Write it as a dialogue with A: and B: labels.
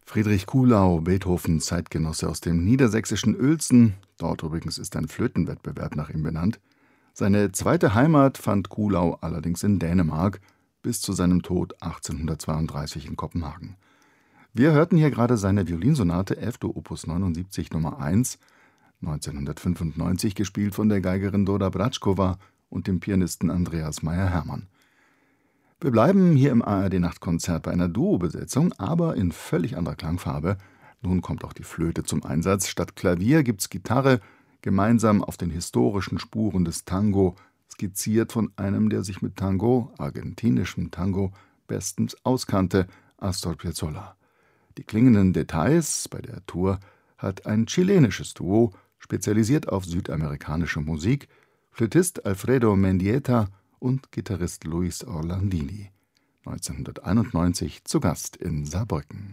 A: Friedrich Kuhlau, Beethovens Zeitgenosse aus dem niedersächsischen Uelzen, dort übrigens ist ein Flötenwettbewerb nach ihm benannt. Seine zweite Heimat fand Kuhlau allerdings in Dänemark, bis zu seinem Tod 1832 in Kopenhagen. Wir hörten hier gerade seine Violinsonate F-Dur Opus 79 Nummer 1, 1995 gespielt von der Geigerin Dora Bračková und dem Pianisten Andreas Meyer-Hermann. Wir bleiben hier im ARD-Nachtkonzert bei einer Duo-Besetzung, aber in völlig anderer Klangfarbe. Nun kommt auch die Flöte zum Einsatz. Statt Klavier gibt's Gitarre, gemeinsam auf den historischen Spuren des Tango, skizziert von einem, der sich mit Tango, argentinischem Tango, bestens auskannte, Astor Piazzolla. Die klingenden Details bei der Tour hat ein chilenisches Duo, spezialisiert auf südamerikanische Musik, Flötist Alfredo Mendieta und Gitarrist Luis Orlandini. 1991 zu Gast in Saarbrücken.